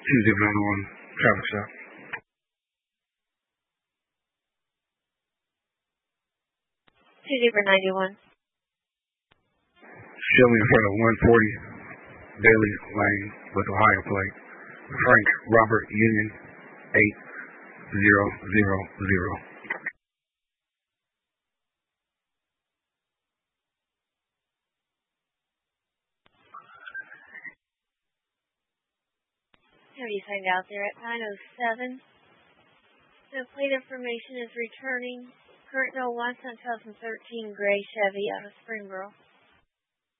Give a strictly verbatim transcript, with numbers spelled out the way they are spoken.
Tuesday ninety-one traffic stop. Tuesday for ninety-one. Show me in front of one forty Bailey Lane with Ohio plate. Frank Robert Union eight zero zero zero. You signed out there at nine oh seven. The plate information is returning. Current oh one, twenty thirteen gray Chevy out of Springboro.